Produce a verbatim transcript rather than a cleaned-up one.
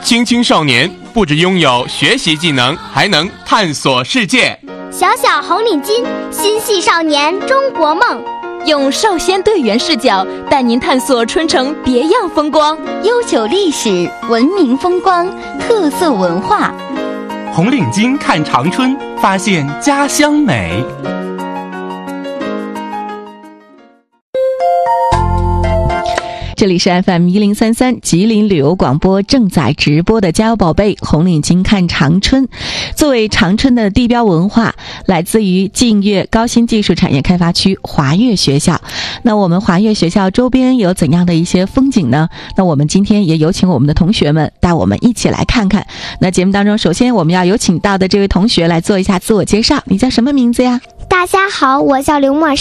青青少年不只拥有学习技能，还能探索世界。 小小红领巾，心系少年中国梦。 用少先队员视角带您探索春城别样风光， 悠久历史、文明风光、特色文化。 红领巾看长春，发现家乡美。 这里是 F M 一零三三吉林旅游广播正在直播的家有宝贝红领巾看长春。作为长春的地标文化，来自于晋粤高新技术产业开发区华粤学校。那我们华粤学校周边有怎样的一些风景呢？那我们今天也有请我们的同学们带我们一起来看看。那节目当中，首先我们要有请到的这位同学来做一下自我介绍，你叫什么名字呀？ 大家好，我叫刘墨